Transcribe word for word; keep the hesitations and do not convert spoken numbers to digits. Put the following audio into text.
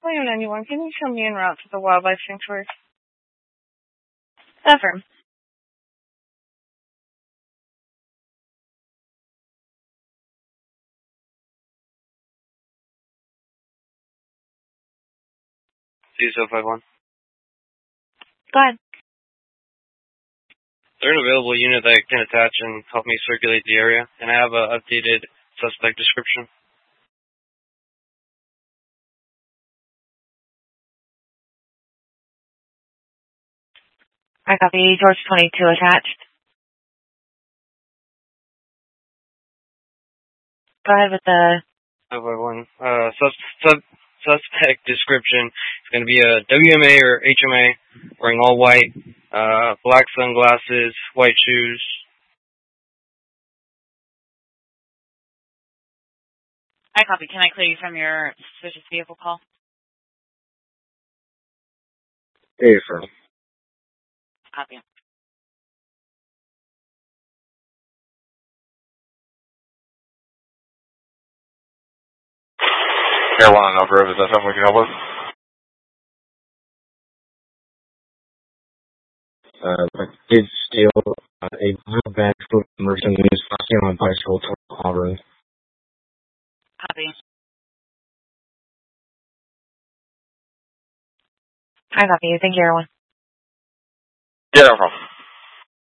William ninety-one, can you show me en route to the wildlife sanctuary? Affirm. C S O five one. Go ahead. They're an available unit that can attach and help me circulate the area, and I have an updated suspect description. I copy. George twenty-two attached. Go ahead with the... five one. Uh, sus, sub, suspect description is going to be a W M A or H M A, wearing all white, uh, black sunglasses, white shoes. I copy. Can I clear you from your suspicious vehicle call? Hey, firm. Copy. Carolina number, is that something we can help with? Uh, I did steal uh, a blue bag for merchant who is flashing on a bicycle toward Auburn. Copy. I copy. Thank you, everyone. Yeah, no problem.